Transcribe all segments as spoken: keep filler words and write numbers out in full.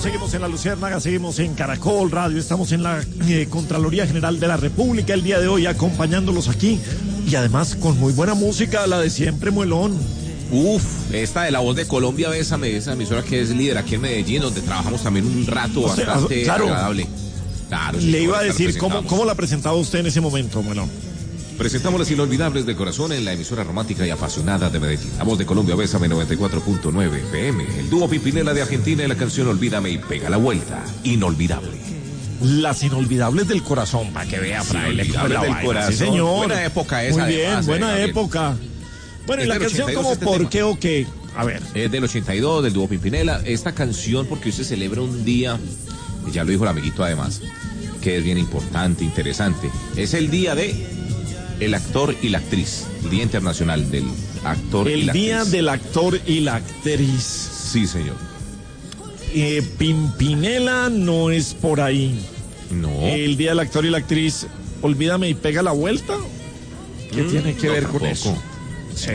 Seguimos en La Luciérnaga, seguimos en Caracol Radio, estamos en la eh, Contraloría General de la República el día de hoy acompañándolos aquí y además con muy buena música, la de siempre, Muelón. Uf, esta de La Voz de Colombia, Bésame, esa emisora que es líder aquí en Medellín, donde trabajamos también un rato O sea, bastante claro. agradable. Claro, sí, Le iba a ahora decir, la ¿cómo, presentamos. ¿cómo la presentaba usted en ese momento, Muelón? Presentamos las inolvidables de corazón en la emisora romántica y apasionada de Medellín. La Voz de Colombia, Bésame noventa y cuatro punto nueve F M. El dúo Pimpinela de Argentina y la canción Olvídame y Pega la Vuelta. Inolvidable. Las inolvidables del corazón, para que vea, fraile. Inolvidables cómo es la del vaina. corazón. Sí, señor. Buena época esa, Muy bien, además, buena eh, Gabriel. época. Bueno, y Es la del canción ochenta y dos como este ¿por tema. qué o qué? A ver. Es del ochenta y dos, del dúo Pimpinela. Esta canción, porque hoy se celebra un día, y ya lo dijo el amiguito además, que es bien importante, interesante. Es el día de el actor y la actriz. El Día Internacional del Actor y El la día Actriz. del actor y la actriz. Sí, señor. Eh, Pimpinela no es por ahí. No. El día del actor y la actriz, Olvídame y Pega la Vuelta. ¿Qué Mm, tiene que no, ver con tampoco. eso? Sí.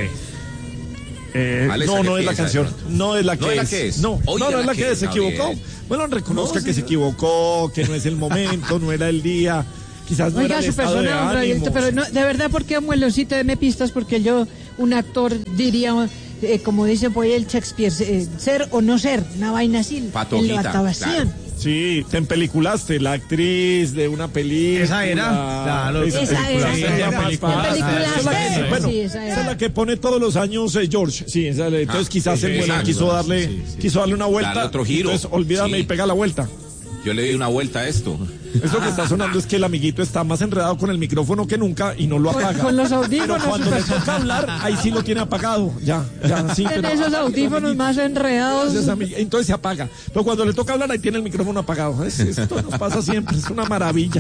Eh, Alexa, no, ¿qué no es la piensa de canción. pronto? No es la que ¿No es la es. que es? No, Oiga, no, no la es la que que es, se equivocó. Gabriel. Bueno, reconozca No, que se señor. equivocó, que no es el momento, no era el día. Quizás no Oiga, era el su estado de persona, don Radioacto, ánimo. pero no, de verdad, ¿por qué, Mueloncito, deme pistas? Porque yo, un actor, diría, eh, como dice por ahí el Shakespeare, eh, ser o no ser, una vaina así, en Patojita, la actuación. claro. Sí, te empeliculaste, la actriz de una película. ¿Esa era? Claro, Esa era, Esa esa es la era. más Te fácil. peliculaste. Esa es la que- bueno, Sí, esa era. esa es la que pone todos los años eh, George. Sí, esa, entonces Ah, quizás sí, el Muelón exacto. quiso darle, Sí, sí. quiso darle una vuelta. Darle otro giro. Entonces, olvídame Sí. y pega la vuelta. Yo le di una vuelta a esto. Eso que está sonando es que el amiguito está más enredado con el micrófono que nunca y no lo Con- apaga. con los audífonos, Pero cuando le super- toca hablar, ahí sí lo tiene apagado. Ya, ya, sí. Tiene pero- esos audífonos más enredados. Gracias, amig- Entonces se apaga. Pero cuando le toca hablar, ahí tiene el micrófono apagado. Es- Esto nos pasa siempre, es una maravilla.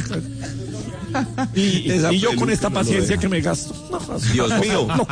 Y, Esa y yo con peluca esta no lo paciencia deja. que me gasto. No, Dios mío. no.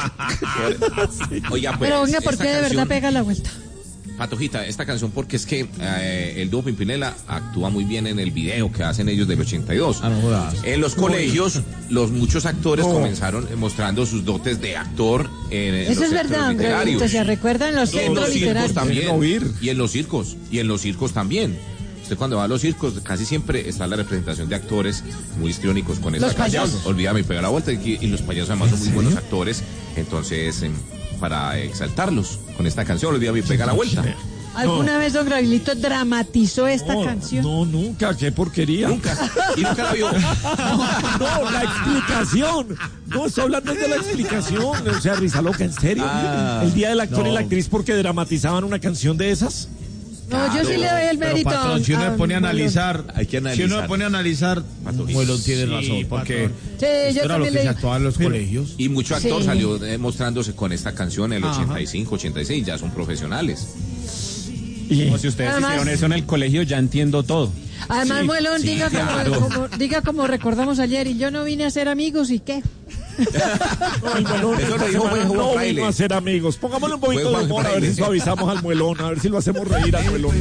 Oiga, pues, Pero venga, ¿por esta qué de verdad canción- pega la vuelta? Patojita, esta canción porque es que eh, el dúo Pimpinela actúa muy bien en el video que hacen ellos del ochenta y dos. Ah, no jodas. En los colegios, los muchos actores No. comenzaron eh, mostrando sus dotes de actor en, en Eso los es centros verdad, literarios. Andreito, se recuerdan los Y en centros los circos literarios. también. Quieren oír. Y en los circos. Y en los circos también. Usted cuando va a los circos, casi siempre está la representación de actores muy histriónicos con esta Los canción. payasos. Olvídame y pega la vuelta. Y, y los payasos además son muy buenos actores. Entonces, em, para exaltarlos con esta canción, Olvídame y pega la vuelta. ¿Alguna vez don Gabrielito dramatizó esta No, canción? no, nunca, qué porquería. Nunca. Y nunca la vio. No, la explicación. No, estoy hablando de la explicación. O sea, risa loca, ¿en serio? Ah, el día del actor y no. la actriz porque dramatizaban una canción de esas. No, yo sí le doy el Pero mérito. patrón, si uno a- se pone a a- analizar, Hay que si uno analizar. se pone a analizar, Muelón tiene Sí, razón, porque patrón. Sí, esto yo era lo también que le se digo. actuaba en los colegios. Y mucho actor Sí. salió demostrándose con esta canción en el Ajá. ochenta y cinco, ochenta y seis. Ya son profesionales. Y, Como si ustedes Además- hicieron eso en el colegio, ya entiendo todo. Además, Sí, Muelón, sí, diga, claro. como, como- diga como recordamos ayer, y yo no vine a ser amigos, ¿y qué? no, el Muelón Eso esta lo dijo semana Juan no Fraile. vino a ser amigos. Pongámosle un poquito Fue de Juan humor a ver Fraile. si suavizamos al Muelón, a ver si lo hacemos reír al Muelón.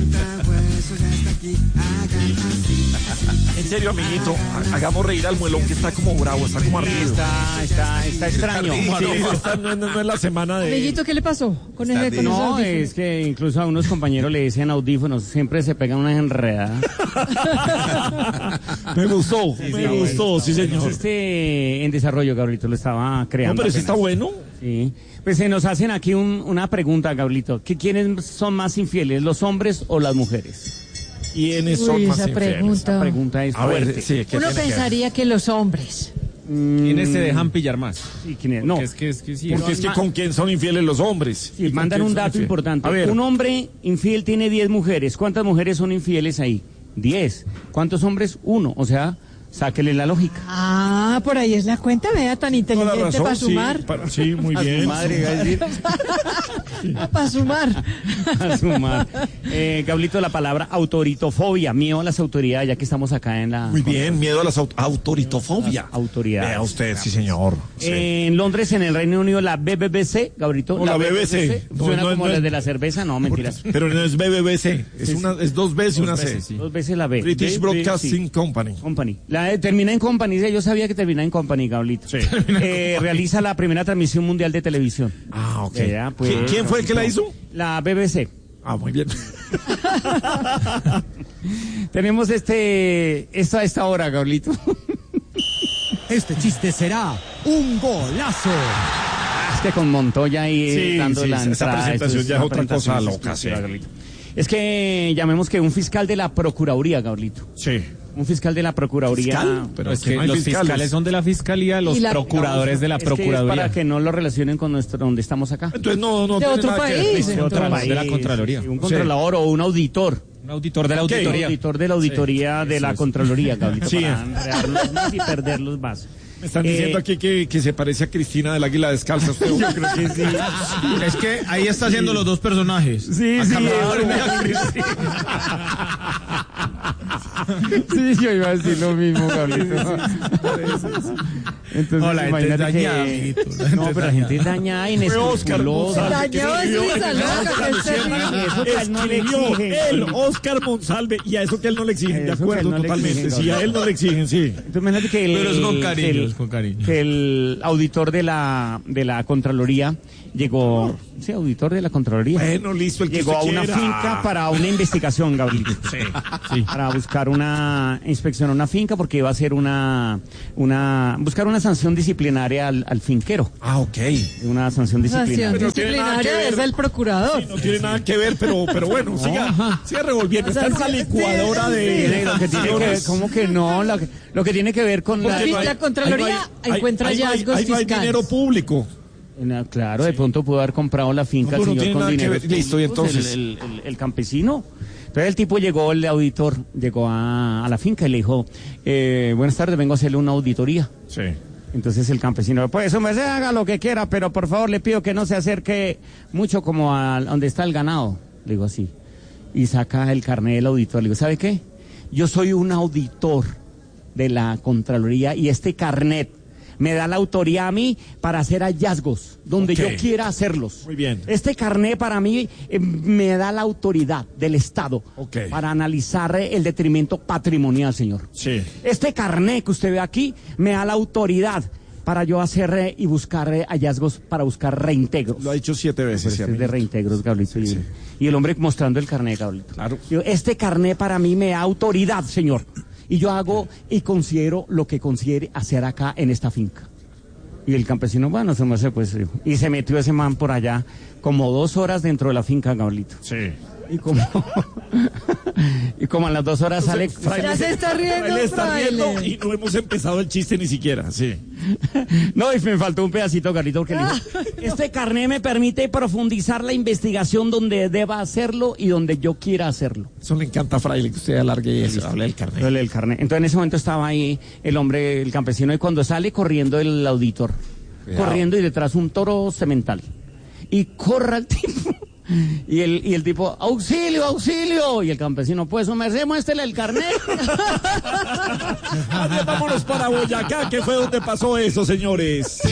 En serio, amiguito, ha- hagamos reír al Muelón que está como bravo, está como arriba. Está, está, está extraño. Sí, esta no, no- no es la semana de... Amiguito, ¿qué le pasó con ese, con esos No, audífonos? es que incluso a unos compañeros le dicen audífonos, siempre se pegan unas enredadas. Me gustó, me sí, gustó, sí señor. Este en desarrollo, Gabrielito, lo estaba No, creando. pero sí está apenas. bueno. Sí. Pues se nos hacen aquí un- una pregunta, Gabrielito. ¿Que quiénes son más infieles, los hombres o las mujeres? ¿Quiénes son Uy, más esa infieles? pregunta. La pregunta es A ver, fuerte. sí, ¿qué Uno tiene que ver? pensaría que los hombres. ¿Quiénes se dejan pillar más? Sí, ¿quiénes? No. Porque es que, es que sí, Porque es que con quién son infieles los hombres. Sí, ¿Y con mandan quién un son dato infieles? importante. A ver, Un hombre infiel tiene diez mujeres. ¿Cuántas mujeres son infieles ahí? diez. ¿Cuántos hombres? Uno. O sea, sáquele la lógica. Ah, por ahí es la cuenta, vea, tan toda la inteligente razón, para sí, sumar. para- sí, muy A su bien. madre, iba a decir. Para sumar. A sumar. Eh, Gablito, la palabra autoritofobia, miedo a las autoridades, ya que estamos acá en la... Muy bien, miedo a las aut- autoritofobia. Las autoridades. Vea usted, sí señor. Sí. En Londres, en el Reino Unido, la B B C, Gabrito. No, la B B C. No, Suena no, como no la es- de la cerveza, no, mentiras. Pero no es B B B C, es, Sí, una, es dos Bs y una C. veces, sí. Dos veces la B. British B- B- Broadcasting sí. Company. Company. La de- termina en Company, yo sabía que termina en Company, Gablito. Sí. Eh, realiza la primera transmisión mundial de televisión. Ah, ok. Ya, pues, ¿Quién, quién fue el que la hizo? La B B C. Ah, muy bien. Tenemos este, esta, esta hora, Gablito. Este chiste será un golazo. Es que con Montoya ahí Sí, dando sí, la esa entrada. presentación eso ya es una otra cosa presentación loca, sí. exclusiva, Gablito. Es que llamemos que un fiscal de la Procuraduría, Gablito. Sí. Un fiscal de la Procuraduría. ¿Fiscal? Pero Es que que no hay los fiscales. fiscales son de la fiscalía, los Y la- procuradores de la Es que es procuraduría. para que no lo relacionen con nuestro, donde estamos acá. Entonces no, no De tiene otro nada que ver. país. De otro Contralor país, de la Contraloría. sí, un controlador o un auditor. Un auditor de la Ok. Un auditoría. auditor de la auditoría de la Contraloría, Gablito, Sí. para enredarlos más y perderlos más. Me están Eh, diciendo aquí que, que se parece a Cristina del Águila Descalza. Usted, yo creo que sí. Es que ahí está haciendo los dos personajes. Sí, A sí, Carvajal y a eso. Cristina. Sí, yo iba a decir lo mismo, Gablito. Entonces, No, la gente es imagínate dañada, que- amiguito, la gente No, es pero la gente es dañada, Fue Oscar inescrupulosa. Monsalve que Dañado es escribió risa en loca, esa que es canción. terrible. Eso que a él no le Escribió exigen. él, Oscar Monsalve, y a eso que a él no le exigen, de Eso que a él acuerdo, no le totalmente. exigen, Sí, a Gabriel. él no le exigen, sí. Entonces, imagínate que el, Pero es con cariño, que el- es con cariño. que el auditor de la, de la Contraloría llegó, sí, auditor de la Contraloría. Bueno, listo, el que Llegó a usted una quiera. finca para una investigación, Gabriel. Sí, sí. Para buscar una inspección a una finca porque iba a hacer una, una, buscar una sanción disciplinaria al, al finquero. Ah, ok. Una sanción Sanción disciplinaria. Pero no tiene nada que disciplinaria ver. es el procurador. Sí, no tiene nada que ver, pero, pero bueno, siga, siga revolviendo. Está en una licuadora Tiene de... lo que tiene que ver, ¿cómo que no? Lo que, lo que tiene que ver con la... Porque no hay- la Contraloría ahí no hay- encuentra ahí no hay- hallazgos ahí no hay fiscales. dinero público. Na- Claro, de pronto pudo haber comprado la finca No, el pero no señor tiene con nada que dinero. ver. Listo, y entonces. El, el- el- el campesino. Entonces el tipo llegó, el auditor, llegó a, a la finca y le dijo, eh, buenas tardes, vengo a hacerle una auditoría. Sí. Entonces el campesino, pues eso me haga lo que quiera, pero por favor le pido que no se acerque mucho como a donde está el ganado. Le digo así. Y saca el carnet del auditor. Le digo, ¿sabe qué? Yo soy un auditor de la Contraloría y este carnet me da la autoría a mí para hacer hallazgos donde Ok. yo quiera hacerlos. Muy bien. Este carnet para mí eh, me da la autoridad del Estado Ok. para analizar eh, el detrimento patrimonial, señor. Sí. Este carnet que usted ve aquí me da la autoridad para yo hacer eh, y buscar eh, hallazgos para buscar reintegros. Lo ha dicho siete Pues veces. este sí, es de amigo. reintegros, Gablito. Y, Sí. y el hombre mostrando el carnet, Gablito. Claro. Yo, este carnet para mí me da autoridad, señor. Y yo hago y considero lo que considere hacer acá en esta finca. Y el campesino, bueno, se me hace, pues, eh, y se metió ese man por allá como dos horas dentro de la finca, Gablito. Sí. Y como, y como a las dos horas sale, Fraile Ya se está riendo, Fraile está riendo Fraile. y no hemos empezado el chiste ni siquiera. Sí. no, y me faltó un pedacito, Carlito, porque le dijo, este carnet me permite profundizar la investigación donde deba hacerlo y donde yo quiera hacerlo. Eso le encanta a Fraile, que usted alargue eso, hable del carnet. El, el carnet. Entonces en ese momento estaba ahí el hombre, el campesino, y cuando sale corriendo el auditor, Cuidado. corriendo y detrás un toro semental. Y corra el tipo. Y el, y el tipo, auxilio, auxilio. Y el campesino, pues, su merced, muéstrele el carnet. Vámonos para Boyacá, que fue donde pasó eso, señores.